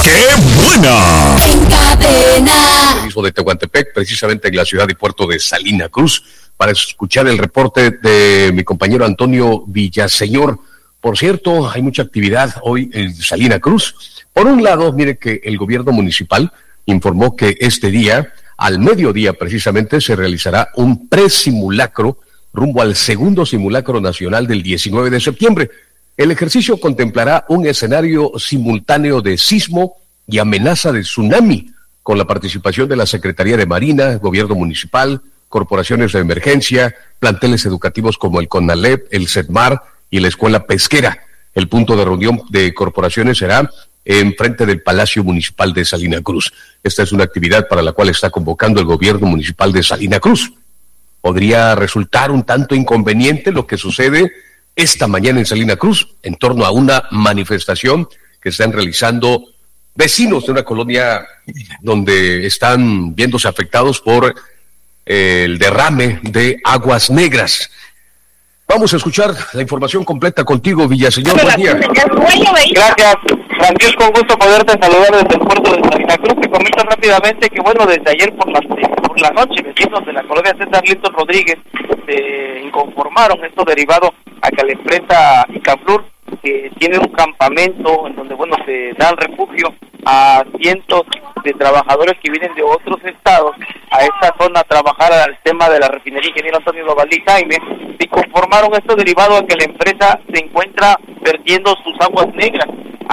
¡Qué buena! En Cadena. Mismo de Tehuantepec, precisamente en la ciudad y puerto de Salina Cruz, para escuchar el reporte de mi compañero Antonio Villaseñor. Por cierto, hay mucha actividad hoy en Salina Cruz. Por un lado, mire que el gobierno municipal informó que este día, al mediodía precisamente, se realizará un presimulacro rumbo al segundo simulacro nacional del 19 de septiembre. El ejercicio contemplará un escenario simultáneo de sismo y amenaza de tsunami, con la participación de la Secretaría de Marina, Gobierno Municipal, corporaciones de emergencia, planteles educativos como el CONALEP, el CEDMAR y la Escuela Pesquera. El punto de reunión de corporaciones será en frente del Palacio Municipal de Salina Cruz. Esta es una actividad para la cual está convocando el Gobierno Municipal de Salina Cruz. Podría resultar un tanto inconveniente lo que sucede esta mañana en Salina Cruz en torno a una manifestación que están realizando vecinos de una colonia donde están viéndose afectados por el derrame de aguas negras. Vamos a escuchar la información completa contigo, Villaseñor. Buen día. Gracias, Francisco, un gusto poderte saludar desde el puerto de Salina Cruz. Te comento rápidamente que, bueno, desde ayer por la noche, vecinos de la colonia César Linton Rodríguez se inconformaron, esto derivado a que la empresa Icaflur tiene un campamento en donde, bueno, se dan refugio a cientos de trabajadores que vienen de otros estados a esta zona a trabajar al tema de la refinería Ingeniero Antonio Dovalí Jaime, y conformaron esto derivado a que la empresa se encuentra vertiendo sus aguas negras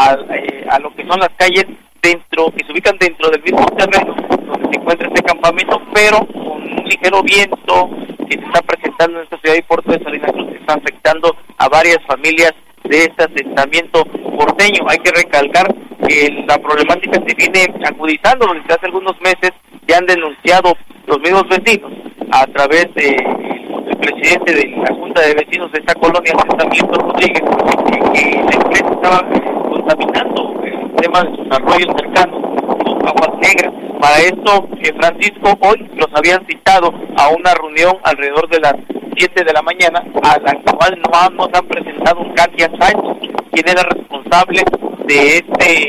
a lo que son las calles dentro, que se ubican dentro del mismo terreno donde se encuentra este campamento, pero con un ligero viento que se está presentando en esta ciudad y puerto de Salina Cruz, que está afectando a varias familias de este asentamiento porteño. Hay que recalcar que la problemática se viene agudizando desde hace algunos meses. Ya han denunciado los mismos vecinos a través del presidente de la Junta de Vecinos de esta colonia, César Rodríguez, que la empresa estaba contaminando el tema de sus arroyos cercanos con aguas negras. Para esto, Francisco, hoy los habían citado a una reunión alrededor de las 7 de la mañana, a la cual nos han presentado Katia Sánchez, quien era responsable de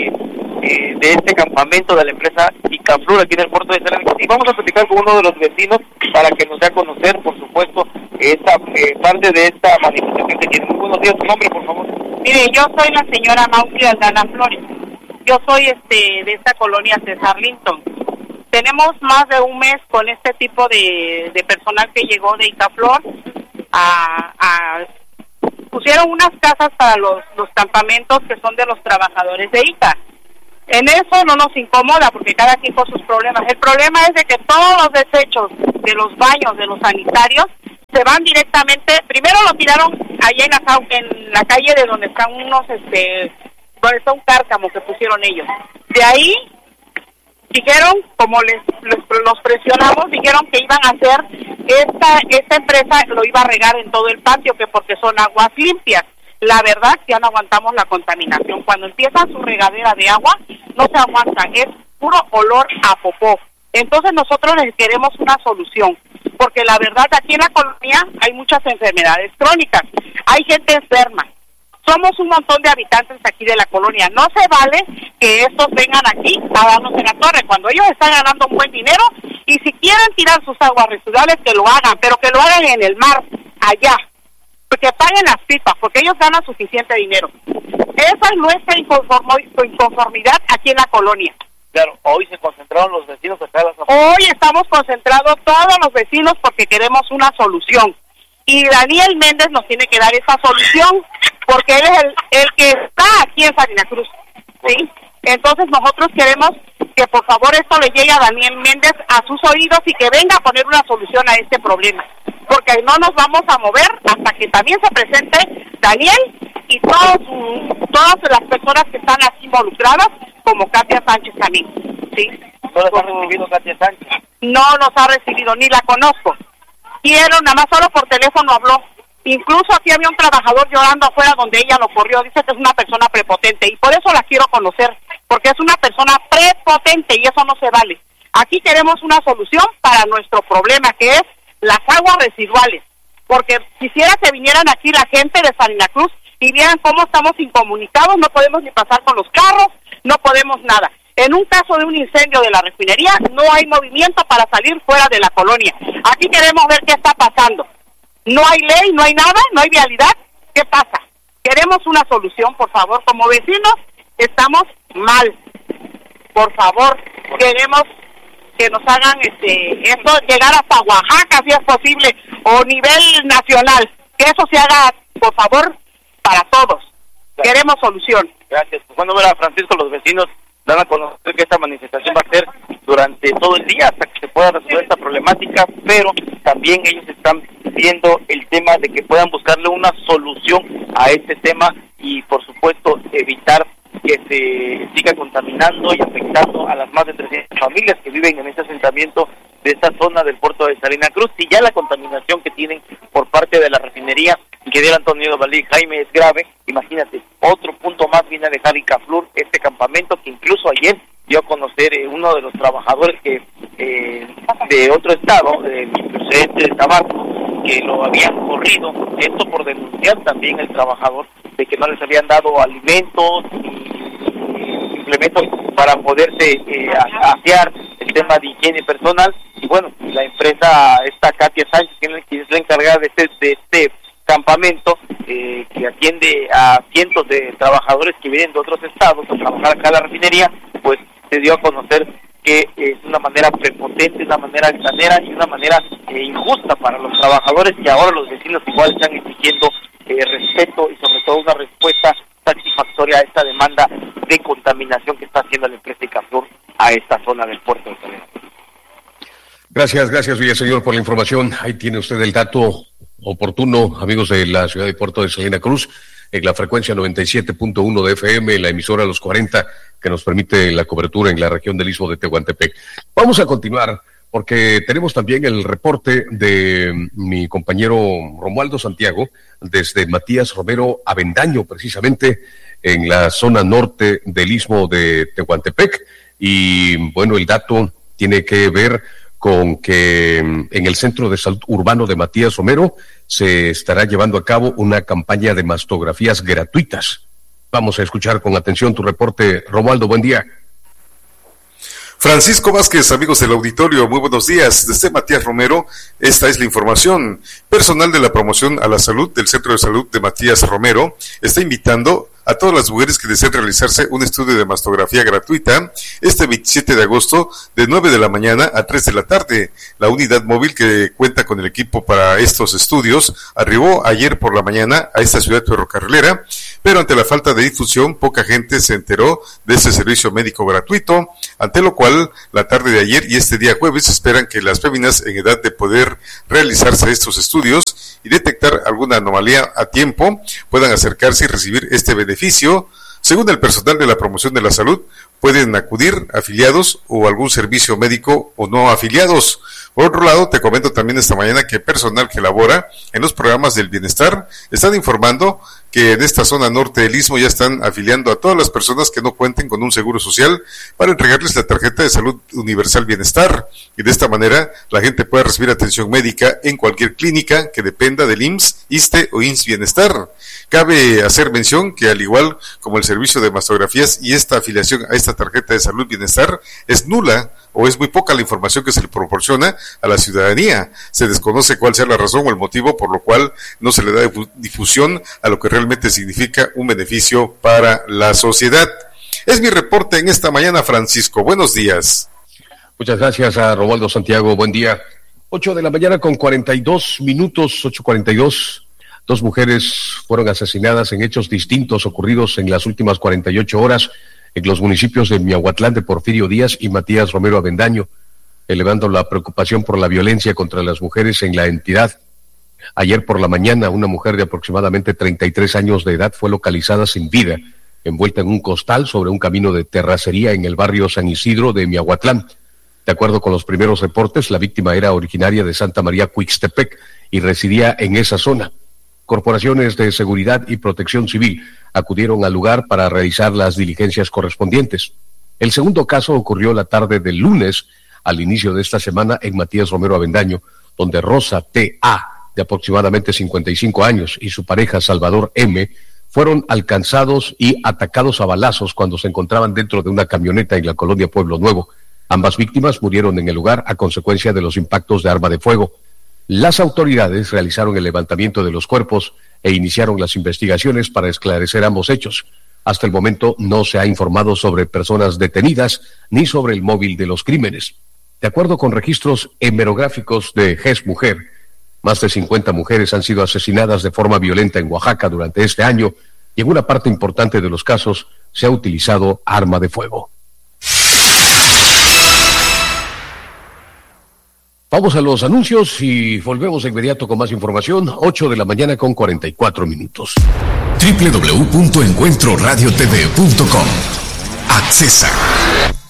este campamento de la empresa Icaflur aquí en el puerto de Salina Cruz. Y vamos a platicar con uno de los vecinos para que nos dé a conocer, por supuesto, esta parte de esta manifestación que tiene. Muy buenos días, tu nombre, por favor. Mire, yo soy la señora Mausi Aldana Flores. Yo soy de esta colonia César Linton. Tenemos más de un mes con este tipo de personal que llegó de Icaflor pusieron unas casas para los campamentos que son de los trabajadores de Ica. En eso no nos incomoda porque cada quien con sus problemas. El problema es de que todos los desechos de los baños, de los sanitarios, se van directamente, primero lo tiraron allá en la calle de donde están unos, donde está un cárcamo que pusieron ellos. De ahí dijeron, como los presionamos, dijeron que iban a hacer, esta empresa lo iba a regar en todo el patio, que porque son aguas limpias. La verdad que ya no aguantamos la contaminación. Cuando empieza su regadera de agua, no se aguanta, es puro olor a popó. Entonces nosotros les queremos una solución, porque la verdad aquí en la colonia hay muchas enfermedades crónicas, hay gente enferma. Somos un montón de habitantes aquí de la colonia. No se vale que estos vengan aquí a darnos en la torre cuando ellos están ganando un buen dinero, y si quieren tirar sus aguas residuales que lo hagan, pero que lo hagan en el mar, allá, porque paguen las pipas, porque ellos ganan suficiente dinero. Esa es nuestra inconformidad aquí en la colonia. Claro, hoy se concentraron los vecinos acá de las... Hoy estamos concentrados todos los vecinos porque queremos una solución. Y Daniel Méndez nos tiene que dar esa solución, porque él es el que está aquí en Salina Cruz, ¿sí? Entonces nosotros queremos que por favor esto le llegue a Daniel Méndez a sus oídos y que venga a poner una solución a este problema, porque no nos vamos a mover hasta que también se presente Daniel y todas las personas que están aquí involucradas, como Katia Sánchez también, ¿sí? ¿No las ha recibido Katia Sánchez? No nos ha recibido, ni la conozco. Nada más solo por teléfono habló. Incluso aquí había un trabajador llorando afuera donde ella lo corrió. Dice que es una persona prepotente y por eso la quiero conocer, porque es una persona prepotente y eso no se vale. Aquí queremos una solución para nuestro problema, que es las aguas residuales, porque quisiera que vinieran aquí la gente de Salina Cruz y vieran cómo estamos incomunicados, no podemos ni pasar con los carros, no podemos nada. En un caso de un incendio de la refinería, no hay movimiento para salir fuera de la colonia. Aquí queremos ver qué está pasando. No hay ley, no hay nada, no hay vialidad. ¿Qué pasa? Queremos una solución, por favor. Como vecinos, estamos mal. Por favor, queremos que nos hagan esto llegar hasta Oaxaca, si es posible, o nivel nacional. Que eso se haga, por favor, para todos. Gracias. Queremos solución. Gracias. Pues bueno, verá, Francisco, los vecinos dan a conocer que esta manifestación va a ser durante todo el día hasta que se pueda resolver esta problemática, pero también ellos están viendo el tema de que puedan buscarle una solución a este tema y, por supuesto, evitar que se siga contaminando y afectando a las más de 300 familias que viven en este asentamiento de esta zona del puerto de Salina Cruz. Y ya la contaminación que tienen por parte de la refinería que dio Antonio Valí Jaime es grave. Imagínate, otro punto más viene a dejar Icaflur, este campamento que incluso ayer dio a conocer uno de los trabajadores que de otro estado, procedente de Tabasco, que lo habían corrido, esto por denunciar también el trabajador de que no les habían dado alimentos y implementos para poderse asear, el tema de higiene personal. Y bueno, la empresa, esta Katia Sánchez, que es la encargada de este campamento, que atiende a cientos de trabajadores que vienen de otros estados a trabajar acá en la refinería, pues se dio a conocer que es una manera prepotente, una manera altanera y una manera injusta para los trabajadores, que ahora los vecinos igual están exigiendo respeto y sobre todo una respuesta satisfactoria a esta demanda de contaminación que está haciendo la empresa Icaflur a esta zona del puerto de Salina. Gracias, Villaseñor, por la información. Ahí tiene usted el dato oportuno, amigos de la ciudad de Puerto de Salina Cruz, en la frecuencia 97.1 de FM, en la emisora Los 40, que nos permite la cobertura en la región del Istmo de Tehuantepec. Vamos a continuar, porque tenemos también el reporte de mi compañero Romualdo Santiago, desde Matías Romero Avendaño, precisamente en la zona norte del Istmo de Tehuantepec. Y bueno, el dato tiene que ver con que en el Centro de Salud Urbano de Matías Romero se estará llevando a cabo una campaña de mastografías gratuitas. Vamos a escuchar con atención tu reporte, Romualdo, buen día. Francisco Vázquez, amigos del auditorio, muy buenos días. Desde Matías Romero, esta es la información. Personal de la promoción a la salud del Centro de Salud de Matías Romero está invitando a todas las mujeres que deseen realizarse un estudio de mastografía gratuita este 27 de agosto de 9 de la mañana a 3 de la tarde. La unidad móvil que cuenta con el equipo para estos estudios arribó ayer por la mañana a esta ciudad ferrocarrilera, pero ante la falta de difusión, poca gente se enteró de este servicio médico gratuito, ante lo cual la tarde de ayer y este día jueves esperan que las féminas en edad de poder realizarse estos estudios y detectar alguna anomalía a tiempo puedan acercarse y recibir este beneficio. Según el personal de la promoción de la salud, pueden acudir afiliados o algún servicio médico o no afiliados. Por otro lado, te comento también esta mañana que personal que labora en los programas del bienestar están informando que en esta zona norte del Istmo ya están afiliando a todas las personas que no cuenten con un seguro social para entregarles la tarjeta de salud universal bienestar, y de esta manera la gente puede recibir atención médica en cualquier clínica que dependa del IMSS, ISSSTE o IMSS Bienestar. Cabe hacer mención que al igual como el servicio de mastografías y esta afiliación a esta tarjeta de salud bienestar es nula o es muy poca la información que se le proporciona a la ciudadanía. Se desconoce cuál sea la razón o el motivo por lo cual no se le da difusión a lo que realmente significa un beneficio para la sociedad. Es mi reporte en esta mañana, Francisco. Buenos días. Muchas gracias a Romualdo Santiago. Buen día. 8 de la mañana con 42 minutos, 8:42. 2 mujeres fueron asesinadas en hechos distintos ocurridos en las últimas 48 horas en los municipios de Miahuatlán de Porfirio Díaz y Matías Romero Avendaño, elevando la preocupación por la violencia contra las mujeres en la entidad. Ayer por la mañana, una mujer de aproximadamente 33 años de edad fue localizada sin vida, envuelta en un costal sobre un camino de terracería en el barrio San Isidro de Miahuatlán. De acuerdo con los primeros reportes, la víctima era originaria de Santa María Cuixtepec y residía en esa zona. Corporaciones de seguridad y protección civil acudieron al lugar para realizar las diligencias correspondientes. El segundo caso ocurrió la tarde del lunes, al inicio de esta semana, en Matías Romero Avendaño, donde Rosa T.A., de aproximadamente 55 años, y su pareja Salvador M., fueron alcanzados y atacados a balazos cuando se encontraban dentro de una camioneta en la colonia Pueblo Nuevo. Ambas víctimas murieron en el lugar a consecuencia de los impactos de arma de fuego. Las autoridades realizaron el levantamiento de los cuerpos e iniciaron las investigaciones para esclarecer ambos hechos. Hasta el momento no se ha informado sobre personas detenidas ni sobre el móvil de los crímenes. De acuerdo con registros hemerográficos de GES Mujer, más de 50 mujeres han sido asesinadas de forma violenta en Oaxaca durante este año y en una parte importante de los casos se ha utilizado arma de fuego. Vamos a los anuncios y volvemos de inmediato con más información. 8:44 a.m. www.encuentroradiotv.com. Accesa.